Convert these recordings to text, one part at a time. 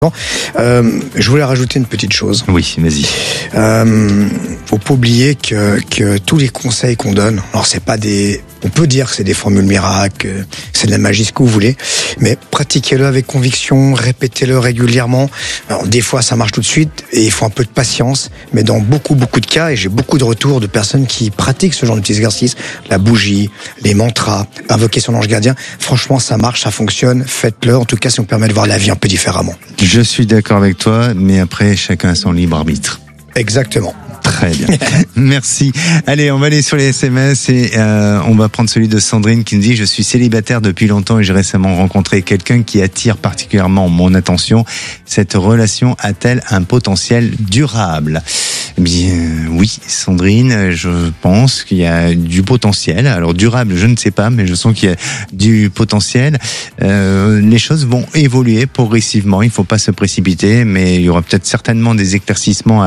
Je voulais rajouter une petite chose. Oui, vas-y. Faut pas oublier que tous les conseils qu'on donne, alors c'est pas des, on peut dire que c'est des formules miracles, c'est de la magie, ce que vous voulez, mais pratiquez-le avec conviction, répétez-le régulièrement. Alors des fois ça marche tout de suite et il faut un peu de patience, mais dans beaucoup de cas, et j'ai beaucoup de retours de personnes qui pratiquent ce genre de petits exercices, la bougie, les mantras, invoquer son ange gardien, franchement ça marche, ça fonctionne, faites-le, en tout cas ça nous permet de voir la vie un peu différemment. Je suis d'accord avec toi, mais après, chacun a son libre arbitre. Exactement. Très bien. Merci. Allez, on va aller sur les SMS et on va prendre celui de Sandrine qui nous dit « Je suis célibataire depuis longtemps et j'ai récemment rencontré quelqu'un qui attire particulièrement mon attention. Cette relation a-t-elle un potentiel durable ?» Eh bien, oui, Sandrine, je pense qu'il y a du potentiel. Alors, durable, je ne sais pas, mais je sens qu'il y a du potentiel. Les choses vont évoluer progressivement. Il ne faut pas se précipiter, mais il y aura peut-être certainement des éclaircissements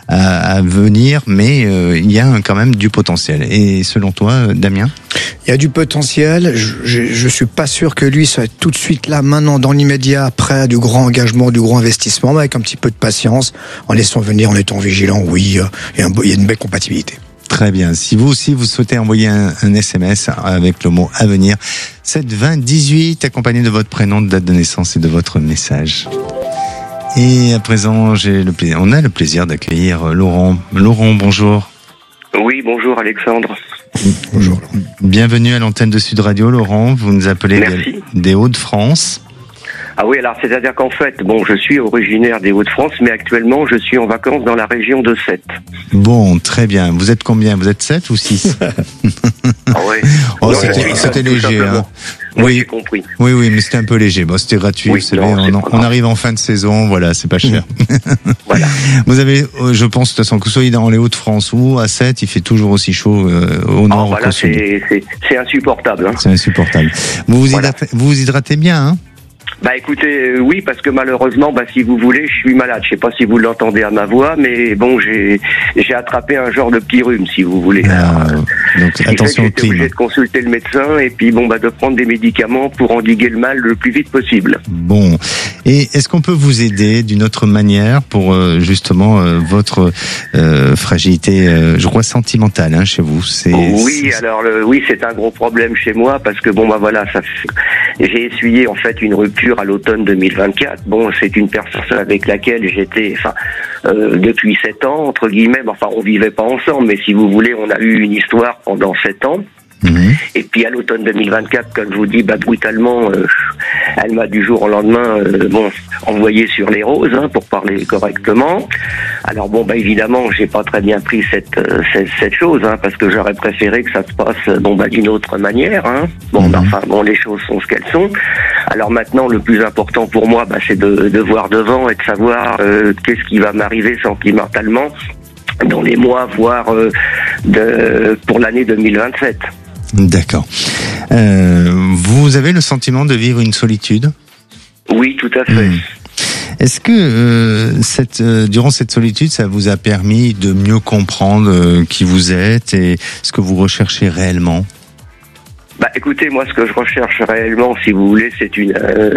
à venir, mais il y a quand même du potentiel. Et selon toi, Damien ? Il y a du potentiel. Je suis pas sûr que lui soit tout de suite là, maintenant, dans l'immédiat, prêt à du grand engagement, du grand investissement, mais avec un petit peu de patience, en laissant venir, en étant vigilant. Oui, il y a une belle compatibilité. Très bien. Si vous aussi, vous souhaitez envoyer un SMS avec le mot « Avenir », 7 20 18, accompagné de votre prénom, de date de naissance et de votre message. Et à présent, on a le plaisir d'accueillir Laurent. Laurent, bonjour. Oui, bonjour Alexandre. Bonjour. Bienvenue à l'antenne de Sud Radio, Laurent. Vous nous appelez des Hauts-de-France. Ah oui, alors c'est-à-dire qu'en fait, je suis originaire des Hauts-de-France, mais actuellement je suis en vacances dans la région de Sète. Bon, très bien. Vous êtes combien ? Vous êtes 7 ou 6 ? Ah ouais. Oh, c'était léger, hein. Oui, j'ai compris. Oui, mais c'était un peu léger. Bon, c'était gratuit, oui, vous savez, on arrive en fin de saison, voilà, c'est pas cher. Voilà. Vous avez, je pense, de toute façon, que vous soyez dans les Hauts-de-France ou à 7, il fait toujours aussi chaud au nord ou au sud. C'est insupportable. Hein. C'est insupportable. Vous vous hydratez bien, hein ? Bah écoutez, oui, parce que malheureusement, si vous voulez, je suis malade. Je sais pas si vous l'entendez à ma voix, mais bon, j'ai attrapé un genre de petit rhume, si vous voulez. Donc attention au climat. Obligé de consulter le médecin et puis de prendre des médicaments pour endiguer le mal le plus vite possible. Bon, et est-ce qu'on peut vous aider d'une autre manière pour justement votre fragilité, je crois sentimentale, chez vous ? Oui, alors oui, c'est un gros problème chez moi parce que j'ai essuyé en fait une rupture à l'automne 2024. Bon, c'est une personne avec laquelle j'étais, depuis 7 ans, entre guillemets. On vivait pas ensemble, mais si vous voulez, on a eu une histoire pendant 7 ans. Mmh. Et puis à l'automne 2024, comme je vous dis, brutalement, elle m'a du jour au lendemain, envoyé sur les roses, pour parler correctement. Alors évidemment, j'ai pas très bien pris cette chose, parce que j'aurais préféré que ça se passe, d'une autre manière, les choses sont ce qu'elles sont. Alors maintenant, le plus important pour moi, c'est de voir devant et de savoir qu'est-ce qui va m'arriver sentimentalement dans les mois, voire pour l'année 2027. D'accord. Vous avez le sentiment de vivre une solitude ? Oui, tout à fait. Est-ce que durant cette solitude, ça vous a permis de mieux comprendre qui vous êtes et ce que vous recherchez réellement ? Écoutez, moi, ce que je recherche réellement, si vous voulez, c'est une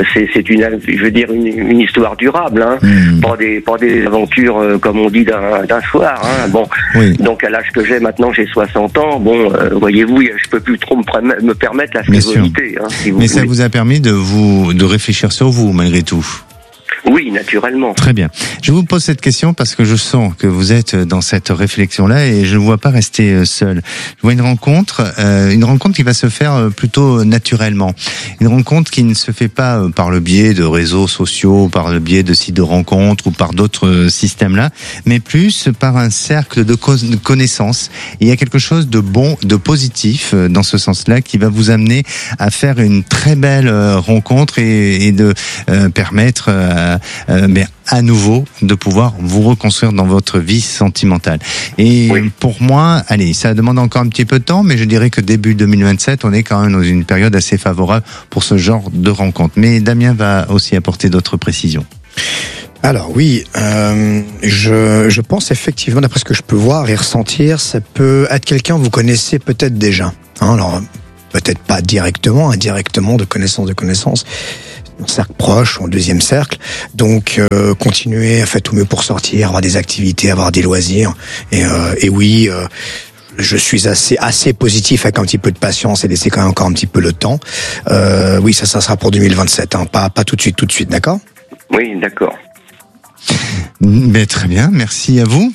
histoire durable, pas des aventures, comme on dit, d'un soir, Oui. Donc, à l'âge que j'ai maintenant, j'ai 60 ans, voyez-vous, je peux plus trop me permettre la frivolité, si vous voulez. Ça vous a permis de réfléchir sur vous, malgré tout. Oui, naturellement. Très bien. Je vous pose cette question parce que je sens que vous êtes dans cette réflexion-là et je ne vois pas rester seul. Je vois une rencontre qui va se faire plutôt naturellement. Une rencontre qui ne se fait pas par le biais de réseaux sociaux, par le biais de sites de rencontres ou par d'autres systèmes-là, mais plus par un cercle de connaissances. Il y a quelque chose de bon, de positif dans ce sens-là qui va vous amener à faire une très belle rencontre et de permettre à nouveau de pouvoir vous reconstruire dans votre vie sentimentale. Et pour moi, ça demande encore un petit peu de temps, mais je dirais que début 2027, on est quand même dans une période assez favorable pour ce genre de rencontre. Mais Damien va aussi apporter d'autres précisions. Alors oui, je pense effectivement, d'après ce que je peux voir et ressentir, ça peut être quelqu'un que vous connaissez peut-être déjà. Alors peut-être pas directement, indirectement, de connaissance. mon cercle proche, mon deuxième cercle. Donc continuer à faire tout mieux pour sortir, avoir des activités, avoir des loisirs. Et oui, je suis assez positif avec un petit peu de patience et laisser quand même encore un petit peu le temps. Oui, ça sera pour 2027, hein, pas tout de suite, d'accord ? Oui, d'accord. Mais très bien, merci à vous.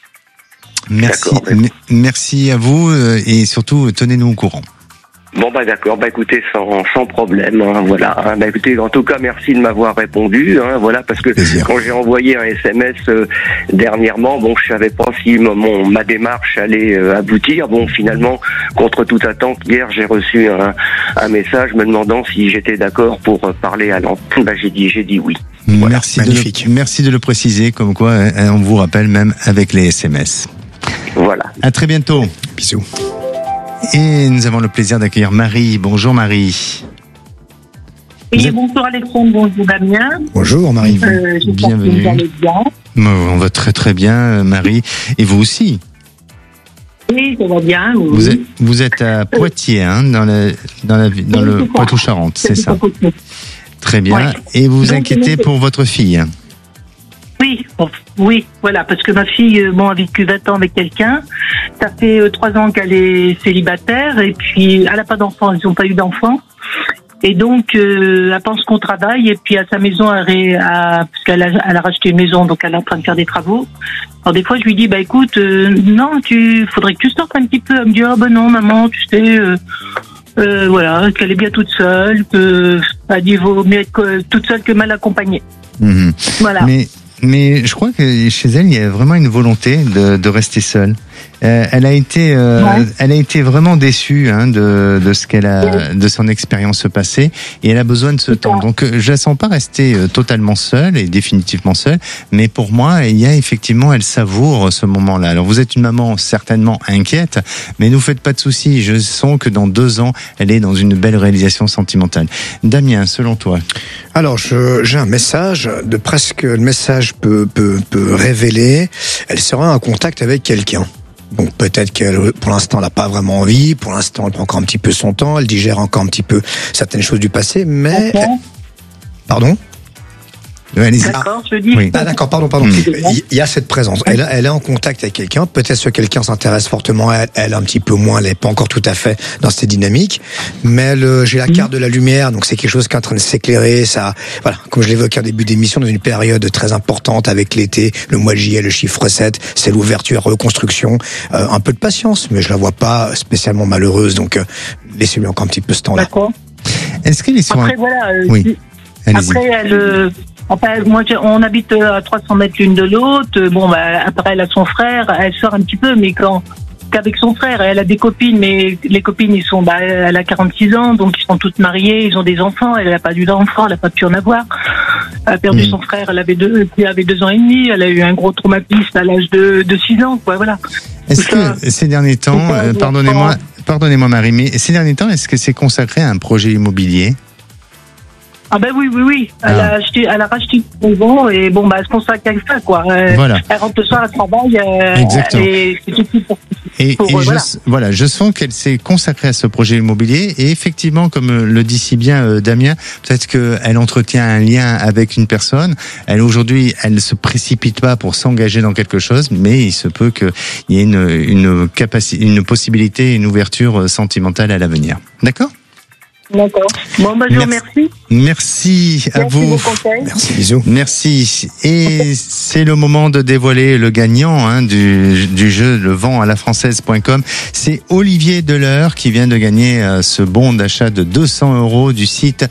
Merci à vous et surtout tenez-nous au courant. Bon d'accord, écoutez, sans problème, hein, voilà. Hein, écoutez, en tout cas, merci de m'avoir répondu, hein, voilà, parce que quand j'ai envoyé un SMS dernièrement, je savais pas si ma démarche allait aboutir. Bon, finalement, contre toute attente, hier j'ai reçu un message me demandant si j'étais d'accord pour parler à l'antenne. J'ai dit oui. Voilà. Merci de le préciser, comme quoi on vous rappelle même avec les SMS. Voilà. À très bientôt. Bisous. Et nous avons le plaisir d'accueillir Marie. Bonjour Marie. Oui, bonjour Alexandre, bonjour Damien. Bonjour Marie. Bienvenue. Vous allez bien. On va très très bien Marie. Et vous aussi. Oui, ça va bien. Oui. Vous êtes à Poitiers, hein, dans le Poitou-Charentes, c'est ça. Très bien. Ouais. Et vous vous inquiétez pour votre fille? Oui, voilà, parce que ma fille a vécu 20 ans avec quelqu'un. Ça fait 3 ans qu'elle est célibataire et puis elle n'a pas d'enfants, ils n'ont pas eu d'enfants. Et donc, elle pense qu'on travaille et puis à sa maison, parce qu'elle a racheté une maison, donc elle est en train de faire des travaux. Alors des fois, je lui dis, écoute, non, faudrait que tu sortes un petit peu. Elle me dit, non, maman, tu sais... voilà, qu'elle est bien toute seule, elle dit vaut mieux être toute seule que mal accompagnée. Mmh. Voilà. Mais je crois que chez elle, il y a vraiment une volonté de rester seule. Elle a été vraiment déçue de ce qu'elle a, de son expérience passée, et elle a besoin de ce temps. Donc je la sens pas rester totalement seule et définitivement seule, mais pour moi, elle savoure ce moment-là. Alors vous êtes une maman certainement inquiète, mais ne vous faites pas de soucis. Je sens que dans 2 ans, elle est dans une belle réalisation sentimentale. Damien, selon toi? Alors j'ai un message de presque, le message peut révéler, elle sera en contact avec quelqu'un. Donc peut-être qu'elle, pour l'instant, elle n'a pas vraiment envie. Pour l'instant, elle prend encore un petit peu son temps. Elle digère encore un petit peu certaines choses du passé. Mais... Okay. Pardon ? D'accord, je dis. Oui. D'accord, pardon. Il y a cette présence. Elle est en contact avec quelqu'un. Peut-être que quelqu'un s'intéresse fortement à elle un petit peu moins. Elle n'est pas encore tout à fait dans cette dynamique. Mais j'ai la carte de la lumière, donc c'est quelque chose qui est en train de s'éclairer. Ça, voilà, comme je l'évoquais en début d'émission, dans une période très importante avec l'été, le mois de juillet, le chiffre 7, c'est l'ouverture, reconstruction. Un peu de patience, mais je la vois pas spécialement malheureuse. Donc laissez-lui encore un petit peu ce temps-là. D'accord. Est-ce qu'elle est sur Après, voilà. Oui. Après, moi, on habite à 300 mètres l'une de l'autre. Après, elle a son frère. Elle sort un petit peu, mais qu'avec son frère, elle a des copines, mais les copines, elle a 46 ans, donc ils sont toutes mariées, ils ont des enfants. Elle n'a pas eu d'enfants, elle n'a pas pu en avoir. Elle a perdu son frère, elle avait 2 ans et demi. Elle a eu un gros traumatisme à l'âge de 6 ans, quoi, voilà. Est-ce que ces derniers temps, pardonnez-moi Marie, mais ces derniers temps, est-ce que c'est consacré à un projet immobilier? Ah oui. Elle a racheté une maison et elle se consacre à ça, quoi. Voilà. Elle rentre le soir, elle travaille. Exactement. Et c'est tout voilà. Je sens qu'elle s'est consacrée à ce projet immobilier et effectivement, comme le dit si bien Damien, peut-être qu'elle entretient un lien avec une personne. Aujourd'hui, elle se précipite pas pour s'engager dans quelque chose, mais il se peut qu'il y ait une possibilité, une ouverture sentimentale à l'avenir. D'accord? D'accord. Bon, je vous remercie. Merci à vous. Merci, bisous. Merci. Et c'est le moment de dévoiler le gagnant du jeu leventàlafrançaise.com. C'est Olivier Deleur qui vient de gagner ce bon d'achat de 200 € du site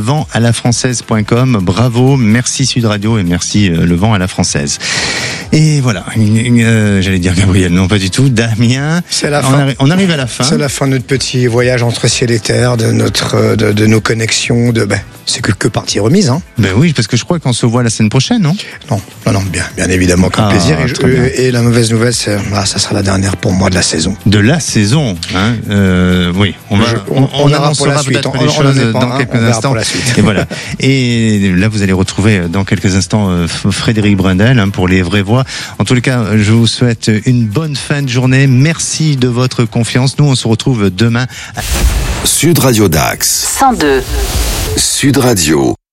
leventàlafrançaise.com. Bravo, merci Sud Radio et merci Le Vent à la Française. Et voilà, j'allais dire Gabriel, non pas du tout. Damien, c'est la fin. On arrive à la fin. C'est la fin de notre petit voyage entre ciel et terre, de nos connexions, c'est que partie remise, hein. Oui, parce que je crois qu'on se voit la semaine prochaine, non? Non, bien évidemment, comme plaisir. Et la mauvaise nouvelle, ça sera la dernière pour moi de la saison. De la saison, hein. Oui, on avancera peut-être les choses dans quelques instants. Et voilà. Et là, vous allez retrouver dans quelques instants Frédéric Brundel pour les vraies voix. En tous les cas, je vous souhaite une bonne fin de journée. Merci de votre confiance. Nous, on se retrouve demain. Sud Radio Dax 102. Sud Radio.